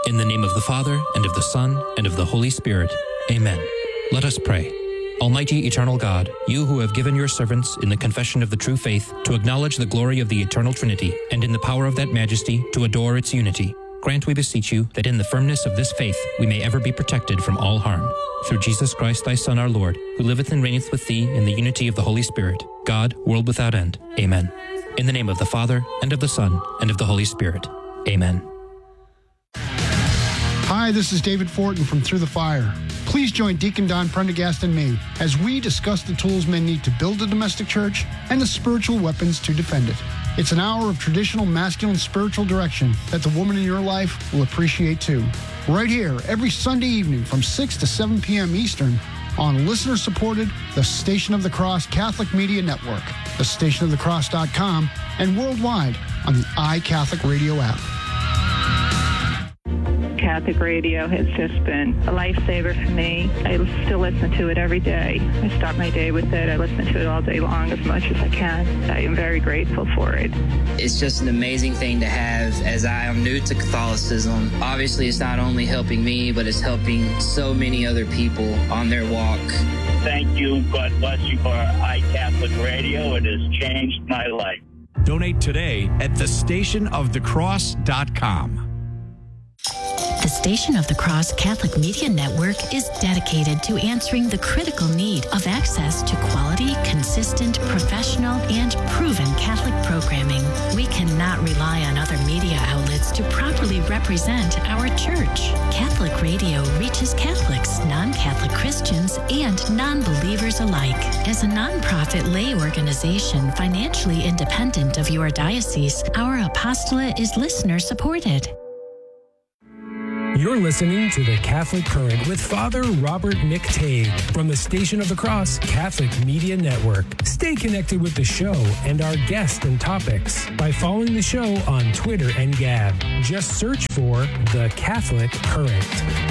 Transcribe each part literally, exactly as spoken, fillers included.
In the name of the Father, and of the Son, and of the Holy Spirit. Amen. Let us pray. Almighty eternal God, you who have given your servants in the confession of the true faith to acknowledge the glory of the eternal Trinity, and in the power of that majesty to adore its unity, grant, we beseech you, that in the firmness of this faith we may ever be protected from all harm. Through Jesus Christ, thy Son, our Lord, who liveth and reigneth with thee in the unity of the Holy Spirit, God, world without end. Amen. In the name of the Father, and of the Son, and of the Holy Spirit. Amen. Hi, this is David Fortin from Through the Fire. Please join Deacon Don Prendergast and me as we discuss the tools men need to build a domestic church and the spiritual weapons to defend it. It's an hour of traditional masculine spiritual direction that the woman in your life will appreciate too. Right here, every Sunday evening from six to seven p.m. Eastern on listener-supported The Station of the Cross Catholic Media Network, the station of the cross dot com, and worldwide on the iCatholic Radio app. Catholic radio has just been a lifesaver for me. I still listen to it every day. I start my day with it. I listen to it all day long as much as I can. I am very grateful for it. It's just an amazing thing to have, as I am new to Catholicism. Obviously, it's not only helping me, but it's helping so many other people on their walk. Thank you. God bless you for iCatholic Radio. It has changed my life. Donate today at the station of the cross dot com. The Station of the Cross Catholic Media Network is dedicated to answering the critical need of access to quality, consistent, professional, and proven Catholic programming. We cannot rely on other media outlets to properly represent our church. Catholic radio reaches Catholics, non-Catholic Christians, and non-believers alike. As a nonprofit lay organization financially independent of your diocese, our apostolate is listener-supported. You're listening to The Catholic Current with Father Robert McTague from the Station of the Cross Catholic Media Network. Stay connected with the show and our guests and topics by following the show on Twitter and Gab. Just search for The Catholic Current.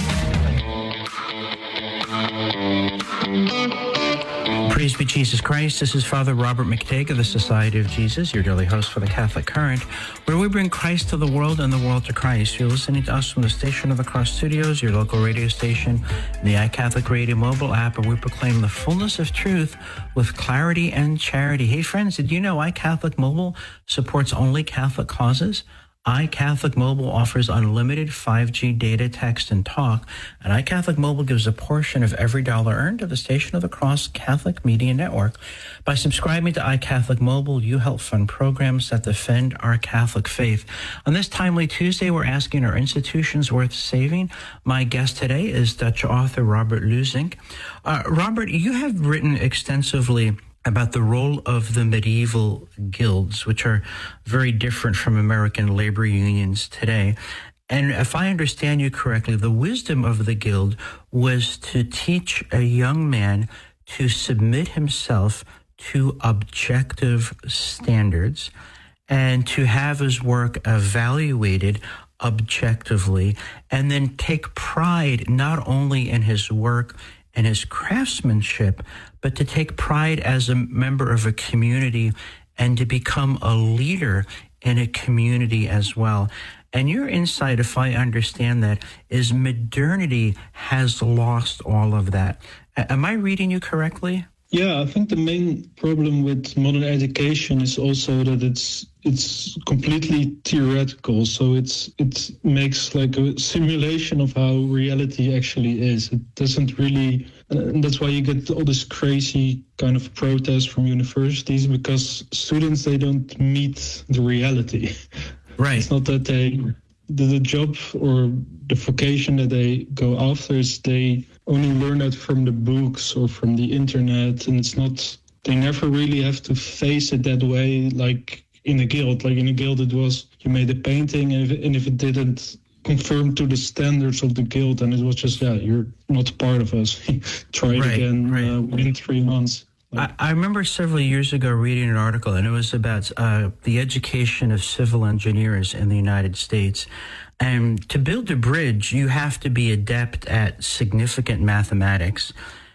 Praise be Jesus Christ. This is Father Robert McTague of the Society of Jesus, your daily host for the Catholic Current, where we bring Christ to the world and the world to Christ. You're listening to us from the Station of the Cross Studios, your local radio station, and the iCatholic Radio mobile app, where we proclaim the fullness of truth with clarity and charity. Hey friends, did you know iCatholic Mobile supports only Catholic causes? iCatholic Mobile offers unlimited five G data, text, and talk, and iCatholic Mobile gives a portion of every dollar earned to the Station of the Cross Catholic Media Network. By subscribing to iCatholic Mobile, you help fund programs that defend our Catholic faith. On this timely Tuesday, we're asking, are institutions worth saving? My guest today is Dutch author Robert Lusink. Uh, Robert, you have written extensively about the role of the medieval guilds, which are very different from American labor unions today. And if I understand you correctly, the wisdom of the guild was to teach a young man to submit himself to objective standards and to have his work evaluated objectively, and then take pride not only in his work and his craftsmanship, but to take pride as a member of a community and to become a leader in a community as well. And your insight, if I understand that, is modernity has lost all of that. Am I reading you correctly? Yeah, I think the main problem with modern education is also that it's it's completely theoretical. So it's it makes like a simulation of how reality actually is. It doesn't really, and that's why you get all this crazy kind of protest from universities, because students, they don't meet the reality. Right. It's not that they the, the job or the vocation that they go after is they only learn that from the books or from the internet, and it's not, they never really have to face it that way, like in a guild. Like in a guild, it was, you made a painting, and if, and if it didn't conform to the standards of the guild, and it was just, yeah, you're not part of us. Try it right, again right. Uh, within three months. I, I remember several years ago reading an article, and it was about uh, the education of civil engineers in the United States. And to build a bridge, you have to be adept at significant mathematics.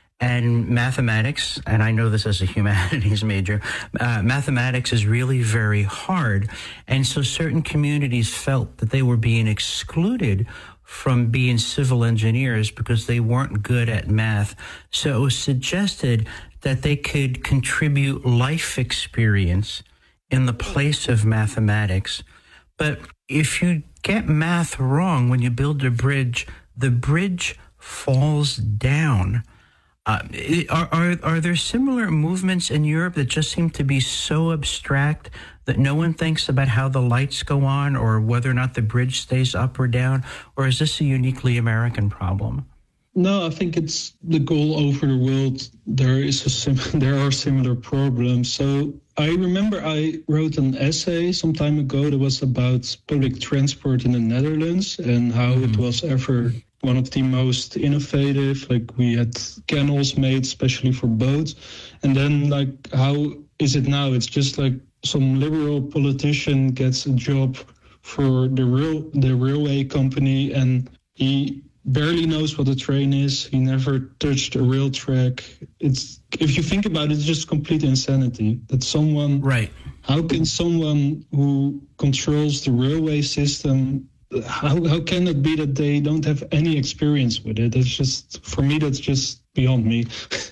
And mathematics, and I know this as a humanities major, uh, mathematics is really very hard. And so certain communities felt that they were being excluded from being civil engineers because they weren't good at math. So it was suggested that they could contribute life experience in the place of mathematics. But if you get math wrong when you build a bridge, the bridge falls down. Uh, are, are are there similar movements in Europe that just seem to be so abstract that no one thinks about how the lights go on or whether or not the bridge stays up or down? Or is this a uniquely American problem? No, I think it's the goal over the world. There is a sim- there are similar problems. So I remember I wrote an essay some time ago that was about public transport in the Netherlands and how mm. it was ever one of the most innovative. Like we had canals made especially for boats. And then like how is it now? It's just like some liberal politician gets a job for the rail the railway company and he barely knows what a train is. He never touched a rail track. It's if you think about it, it's just complete insanity that someone right. How can someone who controls the railway system How how can it be that they don't have any experience with it? It's just, for me, that's just beyond me.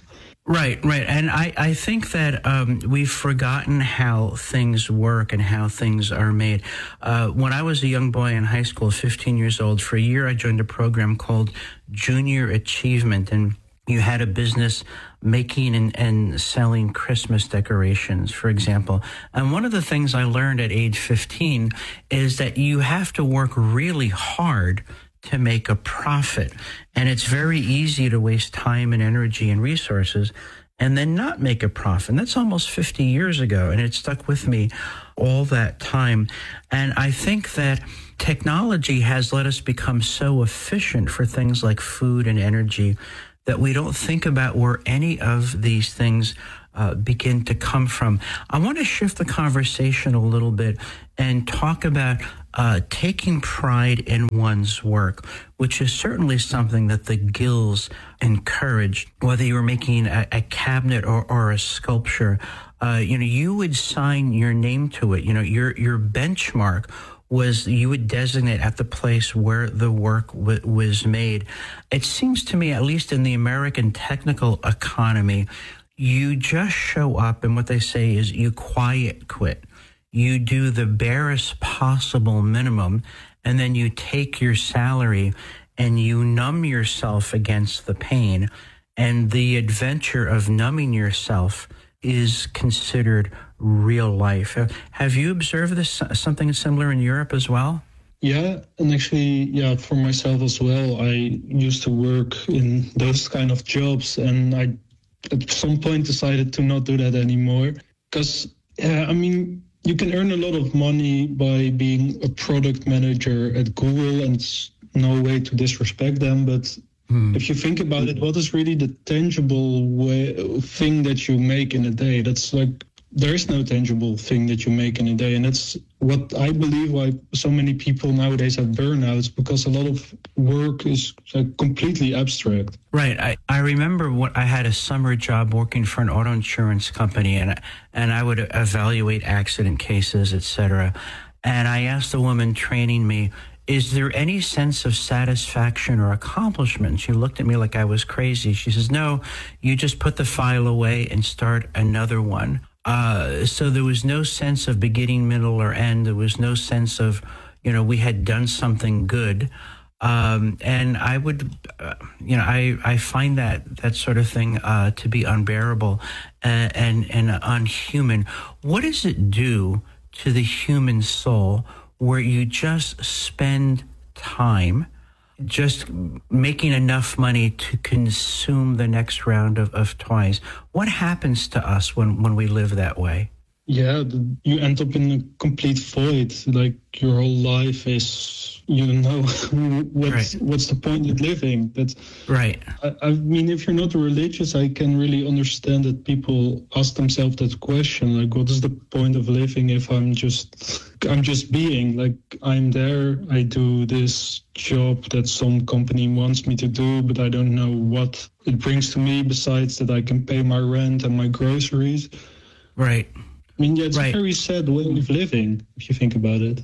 Right, right. And I, I think that um, we've forgotten how things work and how things are made. Uh, when I was a young boy in high school, fifteen years old, for a year I joined a program called Junior Achievement, and you had a business making and, and selling Christmas decorations, for example. And one of the things I learned at age fifteen is that you have to work really hard to make a profit. And it's very easy to waste time and energy and resources and then not make a profit. And that's almost fifty years ago, and it stuck with me all that time. And I think that technology has let us become so efficient for things like food and energy that we don't think about where any of these things uh, begin to come from. I want to shift the conversation a little bit and talk about uh, taking pride in one's work, which is certainly something that the Gills encouraged. Whether you were making a, a cabinet or, or a sculpture, uh, you know, you would sign your name to it. You know, your your benchmark was you would designate at the place where the work w- was made. It seems to me, at least in the American technical economy, you just show up and what they say is you quiet quit. You do the barest possible minimum, and then you take your salary and you numb yourself against the pain. And the adventure of numbing yourself is considered real life. Have you observed this, something similar in Europe as well? Yeah, and actually, yeah, for myself as well, I used to work in those kind of jobs, and I at some point decided to not do that anymore. Because, uh, I mean, you can earn a lot of money by being a product manager at Google, and it's no way to disrespect them, but Hmm. if you think about it, what is really the tangible way, thing that you make in a day? That's like, there is no tangible thing that you make in a day. And that's what I believe why so many people nowadays have burnouts, because a lot of work is like completely abstract. Right. I, I remember what I had a summer job working for an auto insurance company, and, and I would evaluate accident cases, et cetera. And I asked the woman training me, is there any sense of satisfaction or accomplishment? She looked at me like I was crazy. She says, no, you just put the file away and start another one. Uh, so there was no sense of beginning, middle, or end. There was no sense of, you know, we had done something good. Um, and I would, uh, you know, I, I find that that sort of thing uh, to be unbearable and, and, and unhuman. What does it do to the human soul where you just spend time just making enough money to consume the next round of, of toys? What happens to us when, when we live that way? Yeah, you end up in a complete void. Like your whole life is, you know, what's, right. what's the point of living? But right. I, I mean, if you're not religious, I can really understand that people ask themselves that question. Like, what is the point of living if I'm just, I'm just being? Like, I'm there, I do this job that some company wants me to do, but I don't know what it brings to me besides that I can pay my rent and my groceries. Right. I mean, yeah, it's right. a very sad way of living, if you think about it.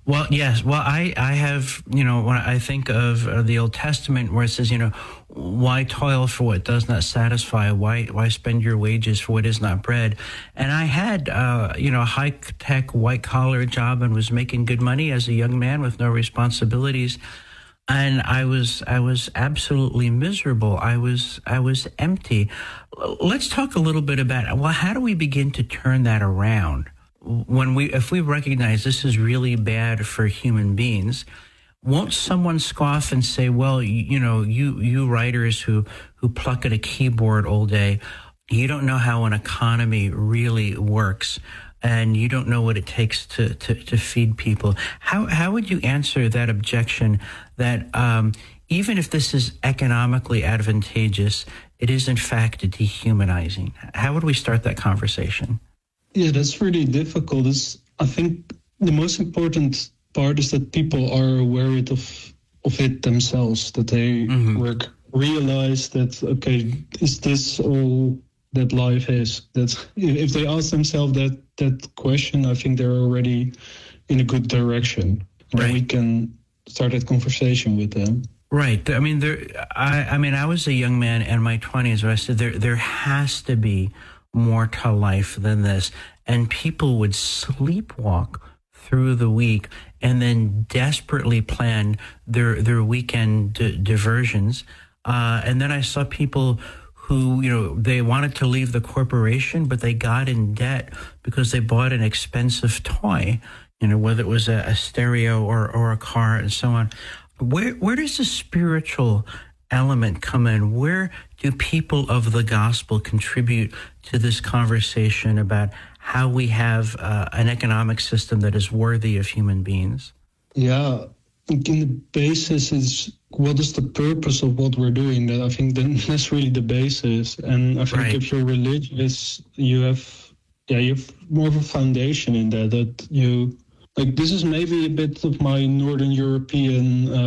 Well, yes. Well, I, I have, you know, when I think of uh, the Old Testament where it says, you know, why toil for what does not satisfy? Why why spend your wages for what is not bread? And I had, uh, you know, a high-tech, white-collar job and was making good money as a young man with no responsibilities. And I was I was absolutely miserable. I was I was empty. Let's talk a little bit about, well, how do we begin to turn that around? When we, if we recognize this is really bad for human beings, won't someone scoff and say, well, you, you know, you, you writers who, who pluck at a keyboard all day, you don't know how an economy really works, and you don't know what it takes to, to, to feed people. How, how would you answer that objection that um, even if this is economically advantageous, it is in fact dehumanizing? How would we start that conversation? Yeah, that's really difficult. It's, I think the most important part is that people are aware of of it themselves, that they mm-hmm. work, realize that, okay, is this all that life is? That if they ask themselves that, that question, I think they're already in a good direction. Right. And we can start that conversation with them. Right. I mean, there. I, I mean, I was a young man in my twenties where I said there there has to be more to life than this. And people would sleepwalk through the week and then desperately plan their their weekend d- diversions. Uh, and then I saw people who, you know, they wanted to leave the corporation, but they got in debt because they bought an expensive toy, you know, whether it was a, a stereo or, or a car and so on. Where where does the spiritual element come in? Where do people of the gospel contribute to this conversation about how we have uh, an economic system that is worthy of human beings? Yeah, in the basis is, what is the purpose of what we're doing? I think that's really the basis. And I think right. if you're religious, you have, yeah, you have more of a foundation in that, that you, like, this is maybe a bit of my Northern European uh,